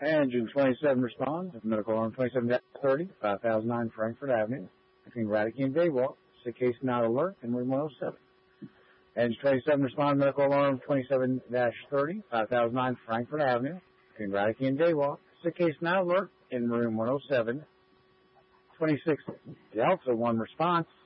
Engine 27 responds. Medical alarm 27-30, 5009 Frankfurt Avenue, between Radicke and Daywalk. Sick case not alert in room 107. Engine 27 responds. Medical alarm 27-30, 5009 Frankfurt Avenue, between Radicke and Daywalk. Sick case not alert in room 107. 26 Delta 1 response.